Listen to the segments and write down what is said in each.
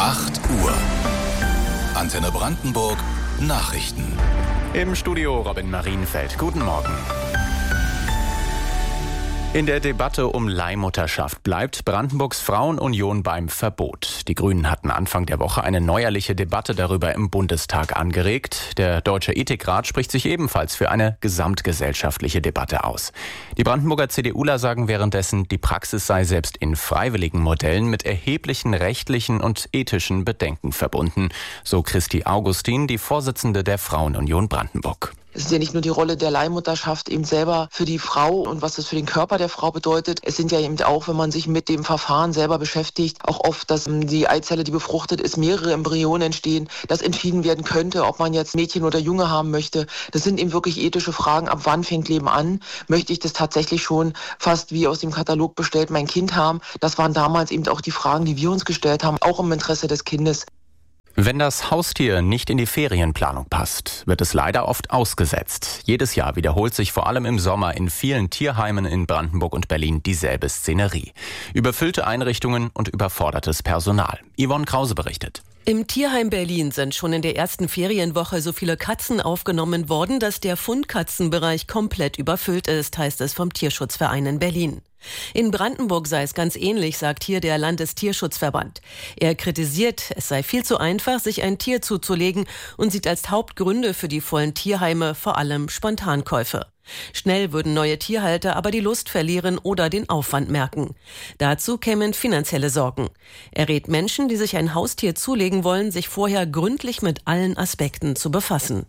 8 Uhr. Antenne Brandenburg Nachrichten. Im Studio Robin Marienfeld. Guten Morgen. In der Debatte um Leihmutterschaft bleibt Brandenburgs Frauenunion beim Verbot. Die Grünen hatten Anfang der Woche eine neuerliche Debatte darüber im Bundestag angeregt. Der Deutsche Ethikrat spricht sich ebenfalls für eine gesamtgesellschaftliche Debatte aus. Die Brandenburger CDUler sagen währenddessen, die Praxis sei selbst in freiwilligen Modellen mit erheblichen rechtlichen und ethischen Bedenken verbunden. So Christi Augustin, die Vorsitzende der Frauenunion Brandenburg. Es ist ja nicht nur die Rolle der Leihmutterschaft eben selber für die Frau und was das für den Körper der Frau bedeutet. Es sind ja eben auch, wenn man sich mit dem Verfahren selber beschäftigt, auch oft, dass die Eizelle, die befruchtet ist, mehrere Embryonen entstehen, dass entschieden werden könnte, ob man jetzt Mädchen oder Junge haben möchte. Das sind eben wirklich ethische Fragen. Ab wann fängt Leben an? Möchte ich das tatsächlich schon fast wie aus dem Katalog bestellt mein Kind haben? Das waren damals eben auch die Fragen, die wir uns gestellt haben, auch im Interesse des Kindes. Wenn das Haustier nicht in die Ferienplanung passt, wird es leider oft ausgesetzt. Jedes Jahr wiederholt sich vor allem im Sommer in vielen Tierheimen in Brandenburg und Berlin dieselbe Szenerie. Überfüllte Einrichtungen und überfordertes Personal. Yvonne Krause berichtet. Im Tierheim Berlin sind schon in der ersten Ferienwoche so viele Katzen aufgenommen worden, dass der Fundkatzenbereich komplett überfüllt ist, heißt es vom Tierschutzverein in Berlin. In Brandenburg sei es ganz ähnlich, sagt hier der Landestierschutzverband. Er kritisiert, es sei viel zu einfach, sich ein Tier zuzulegen und sieht als Hauptgründe für die vollen Tierheime vor allem Spontankäufe. Schnell würden neue Tierhalter aber die Lust verlieren oder den Aufwand merken. Dazu kämen finanzielle Sorgen. Er rät Menschen, die sich ein Haustier zulegen wollen, sich vorher gründlich mit allen Aspekten zu befassen.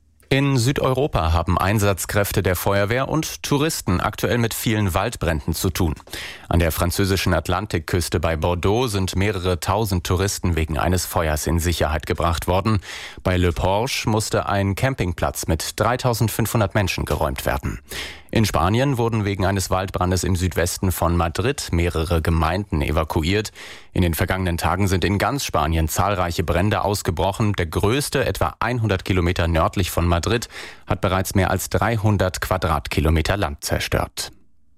In Südeuropa haben Einsatzkräfte der Feuerwehr und Touristen aktuell mit vielen Waldbränden zu tun. An der französischen Atlantikküste bei Bordeaux sind mehrere tausend Touristen wegen eines Feuers in Sicherheit gebracht worden. Bei Le Porche musste ein Campingplatz mit 3500 Menschen geräumt werden. In Spanien wurden wegen eines Waldbrandes im Südwesten von Madrid mehrere Gemeinden evakuiert. In den vergangenen Tagen sind in ganz Spanien zahlreiche Brände ausgebrochen. Der größte, etwa 100 Kilometer nördlich von Madrid, hat bereits mehr als 300 Quadratkilometer Land zerstört.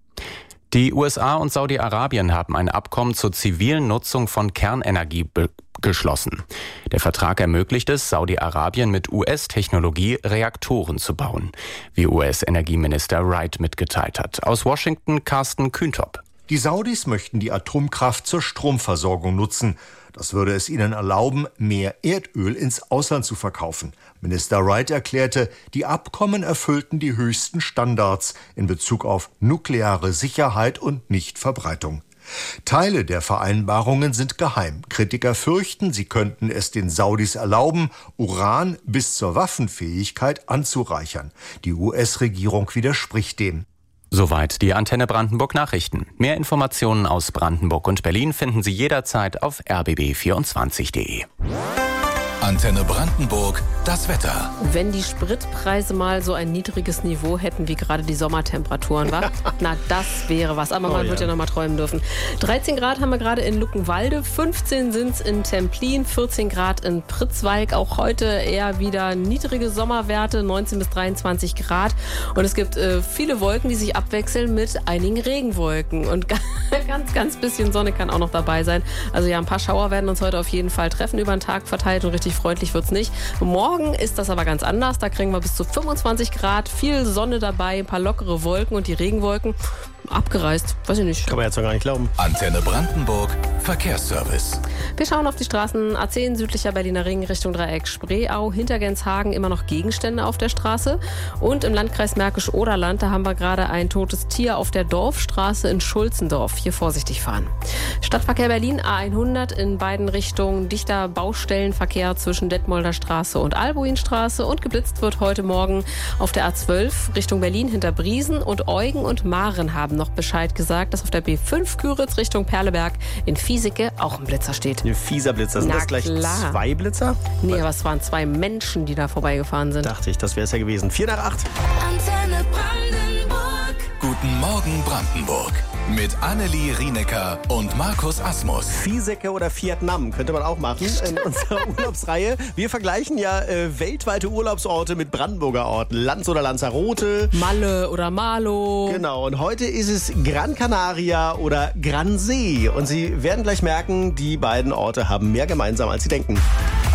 Die USA und Saudi-Arabien haben ein Abkommen zur zivilen Nutzung von Kernenergie geschlossen. Der Vertrag ermöglicht es, Saudi-Arabien mit US-Technologie Reaktoren zu bauen, wie US-Energieminister Wright mitgeteilt hat. Aus Washington Carsten Kühntop. Die Saudis möchten die Atomkraft zur Stromversorgung nutzen. Das würde es ihnen erlauben, mehr Erdöl ins Ausland zu verkaufen. Minister Wright erklärte, die Abkommen erfüllten die höchsten Standards in Bezug auf nukleare Sicherheit und Nichtverbreitung. Teile der Vereinbarungen sind geheim. Kritiker fürchten, sie könnten es den Saudis erlauben, Uran bis zur Waffenfähigkeit anzureichern. Die US-Regierung widerspricht dem. Soweit die Antenne Brandenburg Nachrichten. Mehr Informationen aus Brandenburg und Berlin finden Sie jederzeit auf rbb24.de. Antenne Brandenburg, das Wetter. Wenn die Spritpreise mal so ein niedriges Niveau hätten wie gerade die Sommertemperaturen, wa? Na, das wäre was. Aber man wird ja noch mal träumen dürfen. 13 Grad haben wir gerade in Luckenwalde, 15 sind es in Templin, 14 Grad in Pritzwalk. Auch heute eher wieder niedrige Sommerwerte, 19 bis 23 Grad. Und es gibt viele Wolken, die sich abwechseln mit einigen Regenwolken. Und ganz bisschen Sonne kann auch noch dabei sein. Also ja, ein paar Schauer werden uns heute auf jeden Fall treffen über den Tag verteilt und richtig freundlich wird's nicht. Morgen ist das aber ganz anders. Da kriegen wir bis zu 25 Grad, viel Sonne dabei, ein paar lockere Wolken und die Regenwolken abgereist. Weiß ich nicht. Kann man jetzt noch gar nicht glauben. Antenne Brandenburg, Verkehrsservice. Wir schauen auf die Straßen A10, südlicher Berliner Ring, Richtung Dreieck Spreeau, hinter Genshagen immer noch Gegenstände auf der Straße. Und im Landkreis Märkisch-Oderland, da haben wir gerade ein totes Tier auf der Dorfstraße in Schulzendorf. Hier vorsichtig fahren. Stadtverkehr Berlin, A100 in beiden Richtungen, dichter Baustellenverkehr zwischen Detmolder Straße und Albuinstraße. Und geblitzt wird heute Morgen auf der A12 Richtung Berlin hinter Briesen. Und Eugen und Maren haben noch Bescheid gesagt, dass auf der B5 Küritz Richtung Perleberg in Fiesicke auch ein Blitzer steht. Ein fieser Blitzer. Sind das gleich klar. 2 Blitzer? Nee, aber es waren 2 Menschen, die da vorbeigefahren sind. Dachte ich, das wäre es ja gewesen. 7:45. Antenne Brandenburg. Guten Morgen Brandenburg. Mit Annelie Rienecker und Markus Asmus. Viehsäcke oder Vietnam könnte man auch machen in unserer Urlaubsreihe. Wir vergleichen ja weltweite Urlaubsorte mit Brandenburger Orten. Lanz oder Lanzarote. Malle oder Malo. Genau, und heute ist es Gran Canaria oder Gransee. Und Sie werden gleich merken, die beiden Orte haben mehr gemeinsam, als Sie denken.